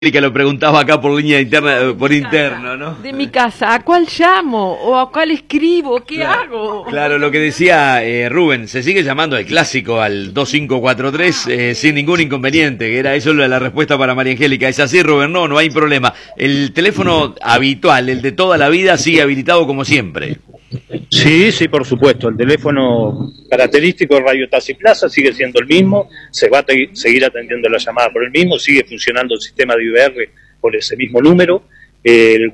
Que lo preguntaba acá por línea interna, por interno, ¿no? De mi casa, ¿a cuál llamo? ¿O a cuál escribo? ¿Qué hago? Claro, lo que decía Rubén, se sigue llamando el clásico al 2543 sin ningún inconveniente, que era eso la respuesta para María Angélica. ¿Es así, Rubén? No hay problema. El teléfono habitual, el de toda la vida, sigue habilitado como siempre. Sí, por supuesto. El teléfono característico de Radio Taxi Plaza sigue siendo el mismo, se va a seguir atendiendo la llamada por el mismo, sigue funcionando el sistema de IVR por ese mismo número. El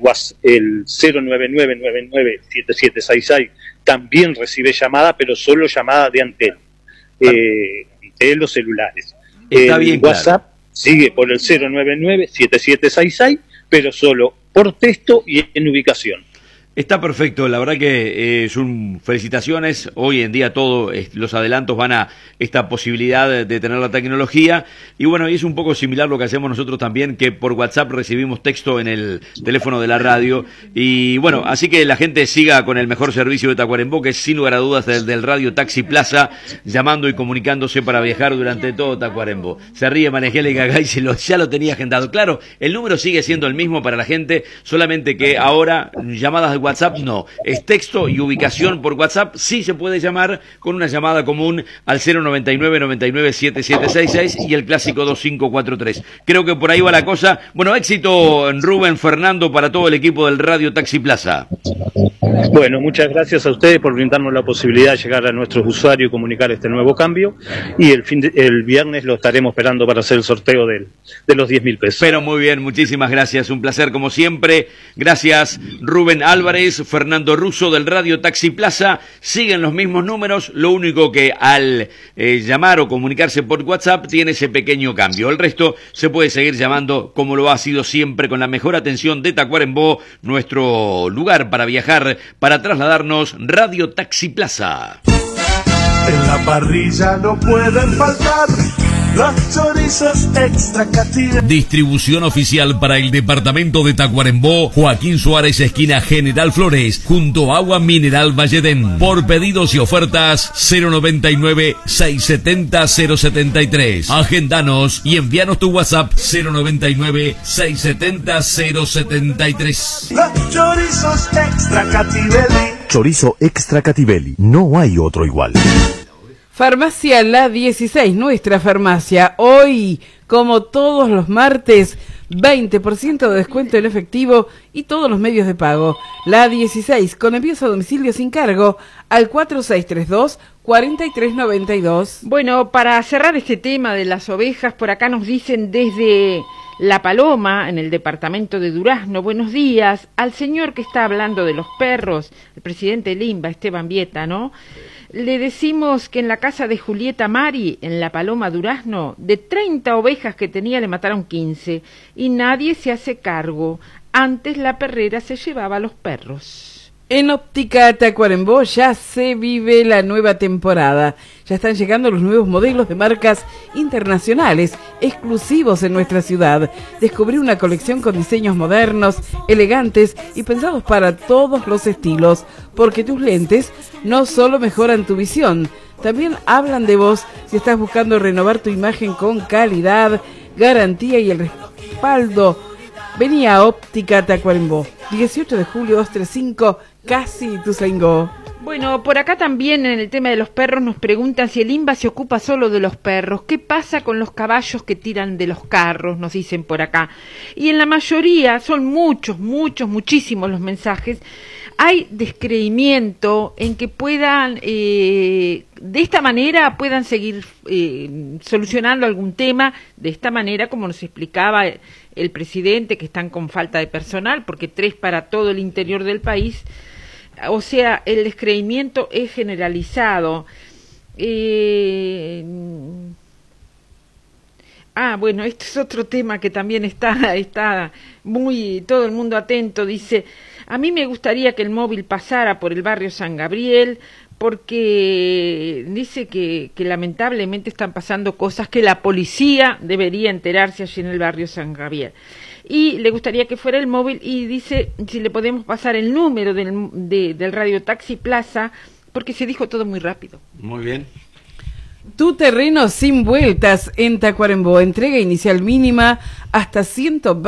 099997766 también recibe llamada, pero solo llamada de antena, de los celulares. Está bien, WhatsApp sigue por el 0997766, pero solo por texto y en ubicación. Está perfecto, la verdad que felicitaciones. Hoy en día todos los adelantos van a esta posibilidad de tener la tecnología. Y bueno, y es un poco similar lo que hacemos nosotros también, que por WhatsApp recibimos texto en el teléfono de la radio. Y bueno, así que la gente siga con el mejor servicio de Tacuarembó, que es sin lugar a dudas del Radio Taxi Plaza, llamando y comunicándose para viajar durante todo Tacuarembó. Se ríe María Angélica acá y ya lo tenía agendado. Claro, el número sigue siendo el mismo para la gente, solamente que ahora llamadas de WhatsApp no, es texto y ubicación por WhatsApp. Sí se puede llamar con una llamada común al 099-99-7766 y el clásico 2543. Creo que por ahí va la cosa. Bueno, éxito, Rubén, Fernando, para todo el equipo del Radio Taxi Plaza. Bueno, muchas gracias a ustedes por brindarnos la posibilidad de llegar a nuestros usuarios y comunicar este nuevo cambio. Y el viernes lo estaremos esperando para hacer el sorteo de los 10.000 pesos. Pero muy bien, muchísimas gracias. Un placer como siempre. Gracias, Rubén Álvarez, Fernando Russo del Radio Taxi Plaza. Siguen los mismos números, lo único que al llamar o comunicarse por WhatsApp tiene ese pequeño cambio. El resto se puede seguir llamando como lo ha sido siempre, con la mejor atención de Tacuarembó, nuestro lugar para viajar, para trasladarnos. Radio Taxi Plaza. En la parrilla no pueden faltar los chorizos extra Cativelli. Distribución oficial para el departamento de Tacuarembó, Joaquín Suárez, esquina General Flores, junto a Agua Mineral Valledén. Por pedidos y ofertas, 099-670-073. Agendanos y envíanos tu WhatsApp 099-670-073. Los chorizos extra Cativelli. Chorizo extra Cativelli, no hay otro igual. Farmacia La 16, nuestra farmacia. Hoy, como todos los martes, 20% de descuento en efectivo y todos los medios de pago. La 16, con envíos a domicilio sin cargo, al 4632-4392. Bueno, para cerrar este tema de las ovejas, por acá nos dicen desde La Paloma, en el departamento de Durazno, buenos días, al señor que está hablando de los perros, el presidente Limba, Esteban Vieta, ¿no? Le decimos que en la casa de Julieta Mari, en La Paloma, Durazno, de 30 ovejas que tenía le mataron 15 y nadie se hace cargo. Antes la perrera se llevaba a los perros. En Óptica Tacuarembó ya se vive la nueva temporada. Ya están llegando los nuevos modelos de marcas internacionales exclusivos en nuestra ciudad. Descubrí una colección con diseños modernos, elegantes y pensados para todos los estilos, porque tus lentes no solo mejoran tu visión, también hablan de vos si estás buscando renovar tu imagen con calidad, garantía y el respaldo. Vení a Óptica Tacuarembó, 18 de julio 235, casi Ituzaingó. Bueno, por acá también en el tema de los perros nos preguntan si el INBA se ocupa solo de los perros. ¿Qué pasa con los caballos que tiran de los carros? Nos dicen por acá. Y en la mayoría, son muchísimos los mensajes, hay descreimiento en que puedan, de esta manera puedan seguir solucionando algún tema, de esta manera como nos explicaba el presidente, que están con falta de personal, porque 3 para todo el interior del país. O sea, el descreimiento es generalizado. Bueno, este es otro tema que también está muy, todo el mundo atento. Dice, a mí me gustaría que el móvil pasara por el barrio San Gabriel, porque dice que lamentablemente están pasando cosas que la policía debería enterarse allí en el barrio San Gabriel. Y le gustaría que fuera el móvil, y dice si le podemos pasar el número del Radio Taxi Plaza, porque se dijo todo muy rápido. Muy bien. Tu terreno sin vueltas en Tacuarembó. Entrega inicial mínima hasta 120